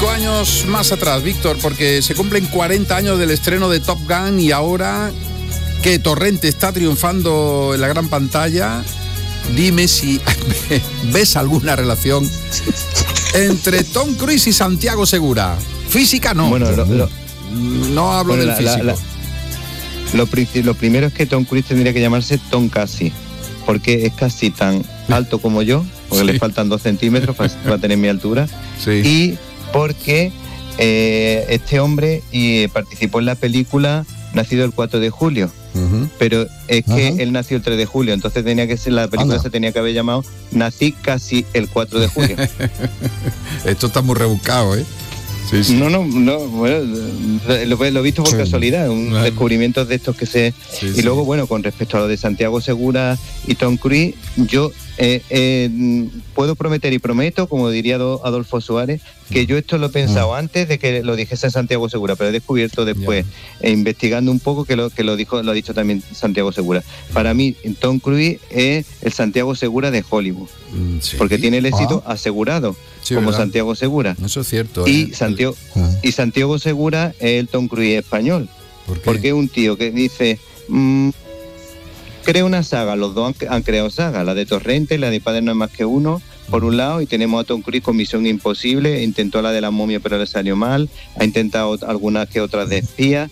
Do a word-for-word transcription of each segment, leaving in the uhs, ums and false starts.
Cinco años más atrás, Víctor, porque se cumplen cuarenta años del estreno de Top Gun y ahora que Torrente está triunfando en la gran pantalla, dime si ves alguna relación entre Tom Cruise y Santiago Segura. Física no. Bueno, lo, lo, no hablo bueno, del la, físico. La, la, lo, lo primero es que Tom Cruise tendría que llamarse Tom Casi, porque es casi tan alto como yo, porque sí. le faltan dos centímetros para, para tener mi altura, sí. y porque eh, este hombre y, participó en la película Nacido el cuatro de julio, uh-huh. pero es que uh-huh. él nació el tres de julio, entonces tenía que ser, la película Anda. se tenía que haber llamado Nací casi el cuatro de julio. Esto está muy rebuscado, ¿eh? Sí, sí. No, no, no, bueno, lo, lo he visto por sí. casualidad, un bueno. descubrimiento de estos que se... Sí, y sí. luego, bueno, con respecto a lo de Santiago Segura y Tom Cruise, yo eh, eh, puedo prometer y prometo, como diría Adolfo Suárez, que yo esto lo he pensado mm. antes de que lo dijese Santiago Segura, pero he descubierto después, yeah. eh, investigando un poco, que lo que lo dijo, lo ha dicho también Santiago Segura. Para mí, Tom Cruise es el Santiago Segura de Hollywood, sí. porque tiene el éxito ah. asegurado. Sí, como ¿verdad? Santiago Segura. Eso es cierto. Y, ¿eh? Santiago, uh-huh. y Santiago Segura es el Tom Cruise español. ¿Por qué? Porque es un tío que dice, mmm, crea una saga, los dos han, han creado sagas, la de Torrente, la de Padre no es más que uno, por un lado, y tenemos a Tom Cruise con Misión Imposible, intentó la de la momia pero le salió mal, ha intentado algunas que otras de espía.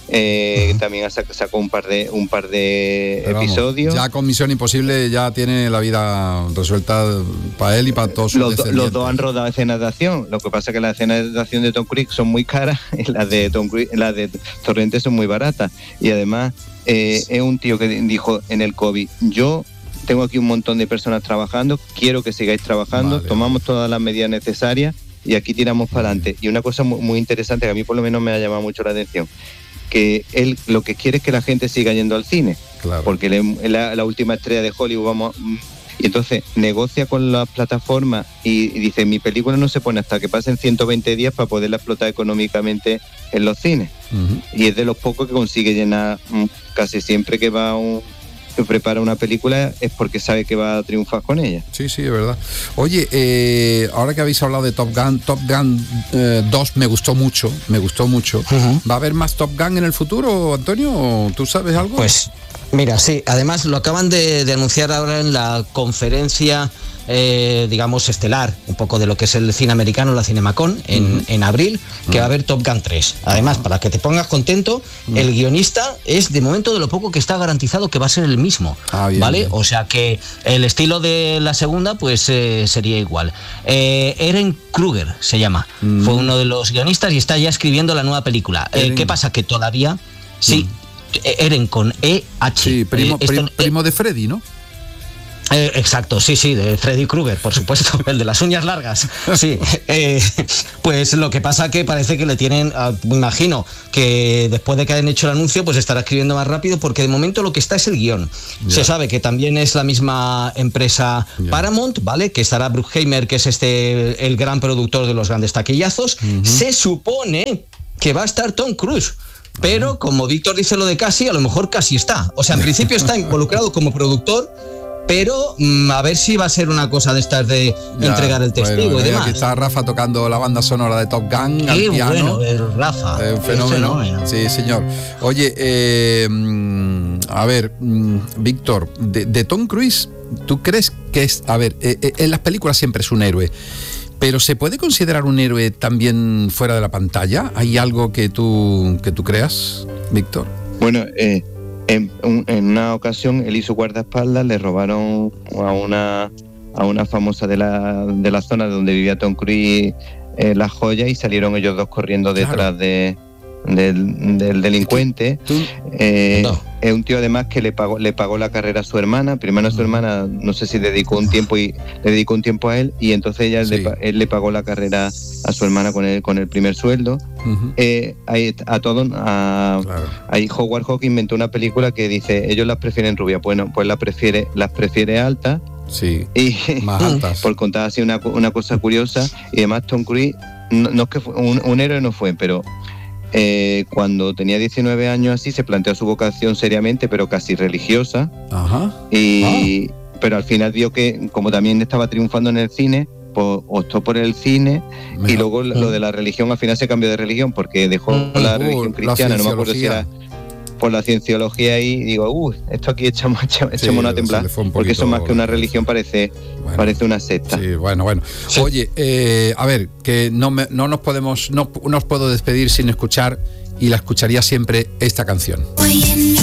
Eh, uh-huh. También sacó un par de un par de Pero episodios. Vamos, ya con Misión Imposible ya tiene la vida resuelta para él y para todos sus los, descendientes. Los dos han rodado escenas de acción. Lo que pasa es que las escenas de acción de Tom Cruise son muy caras y las de Tom Cruise, las de Torrente son muy baratas. Y además eh, es un tío que dijo en el COVID: yo tengo aquí un montón de personas trabajando, quiero que sigáis trabajando, vale. tomamos todas las medidas necesarias y aquí tiramos para adelante. Y una cosa muy, muy interesante que a mí por lo menos me ha llamado mucho la atención, que él lo que quiere es que la gente siga yendo al cine, claro. porque le, la, la última estrella de Hollywood, vamos, y entonces negocia con las plataformas y, y dice, mi película no se pone hasta que pasen ciento veinte días para poderla explotar económicamente en los cines, uh-huh. y es de los pocos que consigue llenar casi siempre que va a un que prepara una película es porque sabe que va a triunfar con ella. Sí, sí, es verdad. Oye, eh, ahora que habéis hablado de Top Gun, Top Gun eh, dos me gustó mucho, me gustó mucho. Uh-huh. ¿Va a haber más Top Gun en el futuro, Antonio? ¿Tú sabes algo? Pues, mira, sí, además lo acaban de, de anunciar ahora en la conferencia, eh, digamos, estelar, un poco de lo que es el cine americano, la Cinemacon, en, uh-huh. en abril, que uh-huh. va a haber Top Gun tres. Además, uh-huh. para que te pongas contento, uh-huh. el guionista es de momento de lo poco que está garantizado que va a ser el mismo, ah, bien, ¿vale? Bien. O sea que el estilo de la segunda, pues eh, sería igual. Eh, Eren Kruger se llama, uh-huh. fue uno de los guionistas y está ya escribiendo la nueva película. Eh, ¿Qué pasa? Que todavía, sí, uh-huh. Eren con E H. Sí, primo, eh, esto, primo de Freddy, ¿no? Eh, exacto, sí, sí, de Freddy Krueger, por supuesto, el de las uñas largas. Sí, eh, pues lo que pasa que parece que le tienen, uh, me imagino que después de que hayan hecho el anuncio, pues estará escribiendo más rápido, porque de momento lo que está es el guión. Yeah. Se sabe que también es la misma empresa yeah. Paramount, ¿vale? Que estará Bruckheimer, que es este el gran productor de los grandes taquillazos. Uh-huh. Se supone que va a estar Tom Cruise. Pero como Víctor dice lo de casi, a lo mejor casi está. O sea, en principio está involucrado como productor, pero mmm, a ver si va a ser una cosa de estas de ya, entregar el testigo bueno, y demás. Aquí está Rafa tocando la banda sonora de Top Gun. Qué al piano. Bueno, el Rafa. Eh, un fenómeno. fenómeno. Sí, señor. Oye, eh, a ver, Víctor, de, de Tom Cruise, ¿tú crees que es, a ver, eh, eh, en las películas siempre es un héroe, pero ¿se puede considerar un héroe también fuera de la pantalla? ¿Hay algo que tú, que tú creas, Víctor? Bueno, eh, en, en una ocasión él y su guardaespaldas le robaron a una a una famosa de la, de la zona donde vivía Tom Cruise eh, las joyas, y salieron ellos dos corriendo detrás claro. de Del, del delincuente. ¿Tú? Eh, no. Es un tío además que le pagó le pagó la carrera a su hermana. Primero a su hermana, no sé si dedicó un tiempo y le dedicó un tiempo a él, y entonces ella sí. le, él le pagó la carrera a su hermana con el con el primer sueldo. Uh-huh. Eh, ahí, a todos a, claro. ahí Howard Hawks inventó una película que dice, ellos las prefieren rubias, bueno, pues las prefiere las prefiere altas. Sí. Y más altas. Por contar así una una cosa curiosa, y además Tom Cruise no, no es que fue, un, un héroe no fue, pero Eh, cuando tenía diecinueve años así se planteó su vocación seriamente, pero casi religiosa. Ajá. Y, ah. Pero al final vio que, como también estaba triunfando en el cine, pues, optó por el cine. Mejor. Y luego lo de la religión, al final se cambió de religión porque dejó uh, la religión cristiana, la no me acuerdo si era por la cienciología y digo, uh, esto aquí echamos, echamos sí, una temblar, un poquito, porque eso más que una religión parece, bueno, parece una secta. Sí, bueno, bueno. Sí. Oye, eh, a ver, que no, me, no nos podemos, no, no os puedo despedir sin escuchar, y la escucharía siempre, esta canción.